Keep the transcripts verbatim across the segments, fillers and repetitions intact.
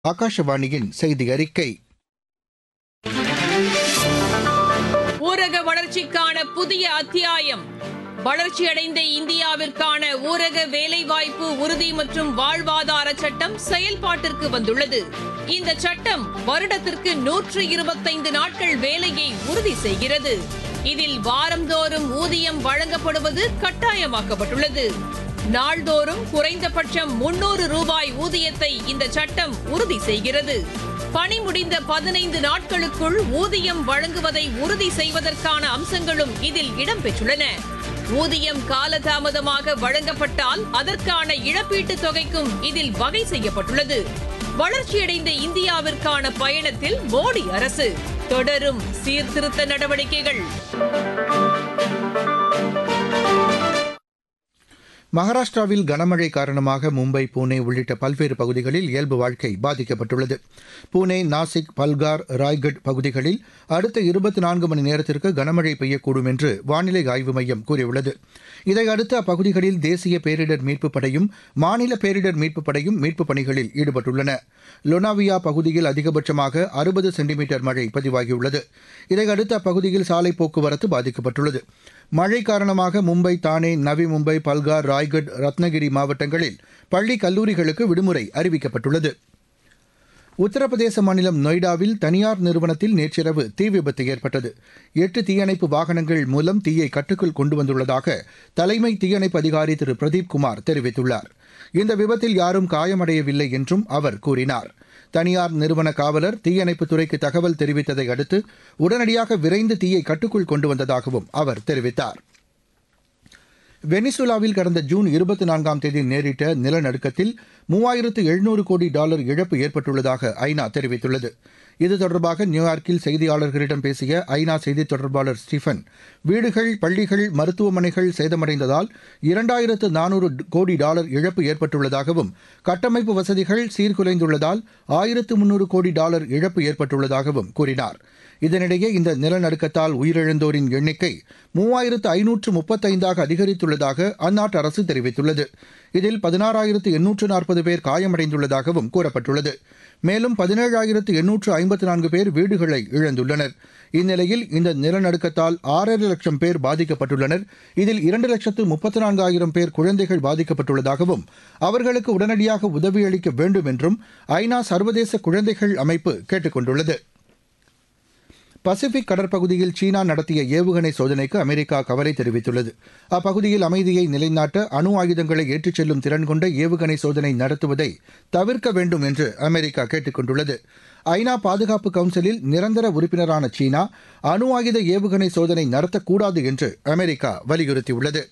ஆகாஷவாணியின் செய்தி அறிக்கை. ஊரக வளர்ச்சிக்கான புதிய அத்தியாயம். வளர்ச்சியடைந்த இந்தியாவிற்கான ஊரக வேலைவாய்ப்பு உறுதி மற்றும் வாழ்வாதார சட்டம் செயல்பாட்டிற்கு வந்துள்ளது. இந்த சட்டம் வருடத்திற்கு நூற்று இருபத்தைந்து நாட்கள் வேலையை உறுதி செய்கிறது. இதில் வாரந்தோறும் ஊதியம் வழங்கப்படுவது கட்டாயமாக்கப்பட்டுள்ளது. நாள்தோறும் குறைந்தபட்சம் முன்னூறு ரூபாய் ஊதியத்தை இந்த சட்டம் உறுதி செய்கிறது. பணி முடிந்த பதினைந்து நாட்களுக்குள் ஊதியம் வழங்குவதை உறுதி செய்வதற்கான அம்சங்களும் இதில் இடம்பெற்றுள்ளன. ஊதியம் காலதாமதமாக வழங்கப்பட்டால் அதற்கான இழப்பீட்டுத் தொகைக்கும் இதில் வகை செய்யப்பட்டுள்ளது. வளர்ச்சியடைந்த இந்தியாவிற்கான பயணத்தில் மோடி அரசு தொடரும் சீர்திருத்த நடவடிக்கைகள். மகாராஷ்டிராவில் கனமழை காரணமாக மும்பை, புனே உள்ளிட்ட பல்வேறு பகுதிகளில் இயல்பு வாழ்க்கை பாதிக்கப்பட்டுள்ளது. புனே, நாசிக், பல்கார், ராய்கட் பகுதிகளில் அடுத்த இருபத்தி நான்கு மணி நேரத்திற்கு கனமழை பெய்யக்கூடும் என்று வானிலை ஆய்வு மையம் கூறியுள்ளது. இதையடுத்து அப்பகுதிகளில் தேசிய பேரிடர் மீட்புப் படையும் மாநில பேரிடர் மீட்புப் படையும் மீட்புப் பணிகளில் ஈடுபட்டுள்ளன. லொனாவியா பகுதியில் அதிகபட்சமாக அறுபது சென்டிமீட்டர் மழை பதிவாகியுள்ளது. இதையடுத்து அப்பகுதியில் சாலை போக்குவரத்து பாதிக்கப்பட்டுள்ளது. மழை காரணமாக மும்பை, தானே, நவி மும்பை, பல்கார், ராய்கட், ரத்னகிரி மாவட்டங்களில் பள்ளி, கல்லூரிகளுக்கு விடுமுறை அறிவிக்கப்பட்டுள்ளது. உத்தரப்பிரதேச மாநிலம் நொய்டாவில் தனியார் நிறுவனத்தில் நேற்றிரவு தீ விபத்து ஏற்பட்டது. எட்டு தீயணைப்பு வாகனங்கள் மூலம் தீயை கட்டுக்குள் கொண்டு வந்துள்ளதாக தலைமை தீயணைப்பு அதிகாரி திரு பிரதீப் குமார் தெரிவித்துள்ளார். இந்த விபத்தில் யாரும் காயமடையவில்லை என்றும் அவர் கூறினார். தனியார் நிறுவன காவலர் தீயணைப்புத் துறைக்கு தகவல் தெரிவித்ததை அடுத்து உடனடியாக விரைந்து தீயை கட்டுக்குள் கொண்டு வந்ததாகவும் அவர் தெரிவித்தார். வெனிசுலாவில் கடந்த ஜூன் இருபத்தி நான்காம் தேதி நேரிட்ட நிலநடுக்கத்தில் மூவாயிரத்து எழுநூறு கோடி டாலர் இழப்பு ஏற்பட்டுள்ளதாக ஐநா தெரிவித்துள்ளது. இது தொடர்பாக நியூயார்க்கில் செய்தியாளர்களிடம் பேசிய ஐநா செய்தித் தொடர்பாளர் ஸ்டீஃபன், வீடுகள், பள்ளிகள், மருத்துவமனைகள் சேதமடைந்ததால் இரண்டாயிரத்து நானூறு கோடி டாலர் இழப்பு ஏற்பட்டுள்ளதாகவும், கட்டமைப்பு வசதிகள் சீர்குலைந்துள்ளதால் ஆயிரத்து முன்னூறு கோடி டாலர் இழப்பு ஏற்பட்டுள்ளதாகவும் கூறினார். இதனிடையே இந்த நிலநடுக்கத்தால் உயிரிழந்தோரின் எண்ணிக்கை மூவாயிரத்து ஐநூற்று முப்பத்தைந்தாக அதிகரித்துள்ளதாக அந்நாட்டு அரசு தெரிவித்துள்ளது. இதில் பதினாறாயிரத்து எண்ணூற்று நாற்பது பேர் காயமடைந்துள்ளதாகவும் கூறப்பட்டுள்ளது. மேலும் பதினேழாயிரத்து எண்ணூற்று ஐம்பத்து நான்கு பேர் வீடுகளை இழந்துள்ளனர். இந்நிலையில் இந்த நிலநடுக்கத்தால் ஆறரை லட்சம் பேர் பாதிக்கப்பட்டுள்ளனர். இதில் இரண்டு லட்சத்து முப்பத்து நான்காயிரம் பேர் குழந்தைகள் பாதிக்கப்பட்டுள்ளதாகவும் அவர்களுக்கு உடனடியாக உதவியளிக்க வேண்டும் என்றும் ஐநா சர்வதேச குழந்தைகள் அமைப்பு கேட்டுக் கொண்டுள்ளது. பசிபிக் கடற்பகுதியில் சீனா நடத்திய ஏவுகணை சோதனைக்கு அமெரிக்கா கவலை தெரிவித்துள்ளது. அப்பகுதியில் அமைதியை நிலைநாட்ட அணு ஆயுதங்களை ஏற்றிச் செல்லும் திறன் கொண்ட ஏவுகணை சோதனை நடத்துவதை தவிர்க்க வேண்டும் என்று அமெரிக்கா கேட்டுக் கொண்டுள்ளது. ஐநா பாதுகாப்பு கவுன்சிலில் நிரந்தர உறுப்பினரான சீனா அணு ஆயுத ஏவுகணை சோதனை நடத்தக்கூடாது என்று அமெரிக்கா வலியுறுத்தியுள்ளது.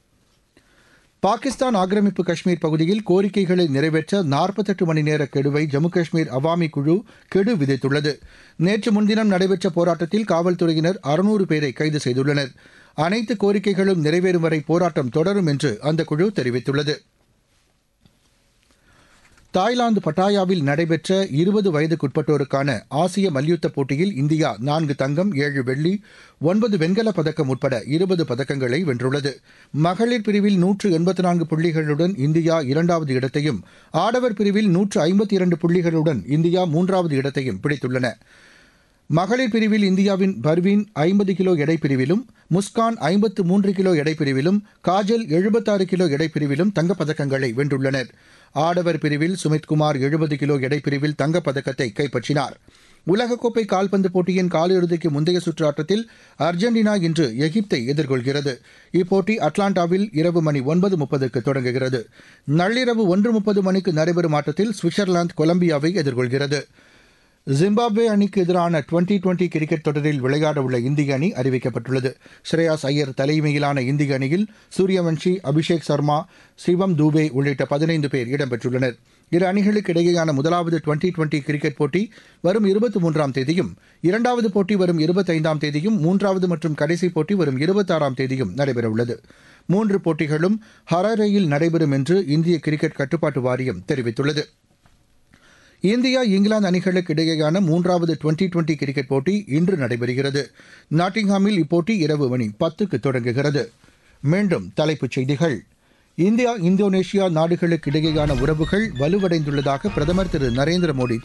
பாகிஸ்தான் ஆக்கிரமிப்பு காஷ்மீர் பகுதியில் கோரிக்கைகளை நிறைவேற்ற நாற்பத்தெட்டு மணி நேர கெடுவை ஜம்மு காஷ்மீர் அவாமி குழு கெடு விதித்துள்ளது. நேற்று முன்தினம் நடைபெற்ற போராட்டத்தில் காவல்துறையினர் அறுநூறு பேரை கைது செய்துள்ளனர். அனைத்து கோரிக்கைகளும் நிறைவேறும் வரை போராட்டம் தொடரும் என்று அந்த குழு தெரிவித்துள்ளது. தாய்லாந்து பட்டாயாவில் நடைபெற்ற இருபது வயதுக்குட்பட்டோருக்கான ஆசிய மல்யுத்த போட்டியில் இந்தியா நான்கு தங்கம், ஏழு வெள்ளி, ஒன்பது வெண்கலப் பதக்கம் உட்பட இருபது பதக்கங்களை வென்றுள்ளது. மகளிர் பிரிவில் நூற்று எண்பத்து நான்கு புள்ளிகளுடன் இந்தியா இரண்டாவது இடத்தையும், ஆடவர் பிரிவில் நூற்று ஐம்பத்தி இரண்டு புள்ளிகளுடன் இந்தியா மூன்றாவது இடத்தையும் பிடித்துள்ளன. மகளிர் பிரிவில் இந்தியாவின் பர்வீன் ஐம்பது கிலோ எடைப்பிரிவிலும், முஸ்கான் ஐம்பத்து மூன்று கிலோ எடைப்பிரிவிலும், காஜல் எழுபத்தாறு கிலோ எடைப்பிரிவிலும் தங்கப்பதக்கங்களை வென்றுள்ளனர். ஆடவர் பிரிவில் சுமித்குமார் எழுபது கிலோ எடைப்பிரிவில் தங்கப்பதக்கத்தை கைப்பற்றினார். உலகக்கோப்பை கால்பந்து போட்டியின் காலிறுதிக்கு முந்தைய சுற்று ஆட்டத்தில் அர்ஜென்டினா இன்று எகிப்தை எதிர்கொள்கிறது. இப்போட்டி அட்லாண்டாவில் இரவு மணி ஒன்பது முப்பதுக்கு தொடங்குகிறது. நள்ளிரவு ஒன்று முப்பது மணிக்கு நடைபெறும் ஆட்டத்தில் சுவிட்சர்லாந்து கொலம்பியாவை எதிர்கொள்கிறது. ஜிம்பாப்வே அணிக்கு எதிரான டுவெண்டி டுவெண்டி கிரிக்கெட் தொடரில் விளையாடவுள்ள இந்திய அணி அறிவிக்கப்பட்டுள்ளது. ஸ்ரேயாஸ் ஐயர் தலைமையிலான இந்திய அணியில் சூரியவன்ஷி, அபிஷேக் சர்மா, சிவம் தூபே உள்ளிட்ட பதினைந்து பேர் இடம்பெற்றுள்ளனர். இரு அணிகளுக்கு இடையேயான முதலாவது டுவெண்டி டுவெண்டி கிரிக்கெட் போட்டி வரும் இருபத்தி மூன்றாம் தேதியும், இரண்டாவது போட்டி வரும் இருபத்தைந்தாம் தேதியும், மூன்றாவது மற்றும் கடைசி போட்டி வரும் இருபத்தாறாம் தேதியும் நடைபெறவுள்ளது. மூன்று போட்டிகளும் ஹராரேயில் நடைபெறும் என்று இந்திய கிரிக்கெட் கட்டுப்பாட்டு வாரியம் தெரிவித்துள்ளது. இந்தியா, இங்கிலாந்து அணிகளுக்கு இடையேயான மூன்றாவது டுவெண்டி டுவெண்டி கிரிக்கெட் போட்டி இன்று நடைபெறுகிறது. நாட்டிங்ஹாமில் இப்போட்டி இரவு மணி பத்துக்கு தொடங்குகிறது. மீண்டும் தலைப்புச் செய்திகள். இந்தியா, இந்தோனேஷியா நாடுகளுக்கு இடையேயான உறவுகள் வலுவடைந்துள்ளதாக பிரதமர் திரு நரேந்திர மோடி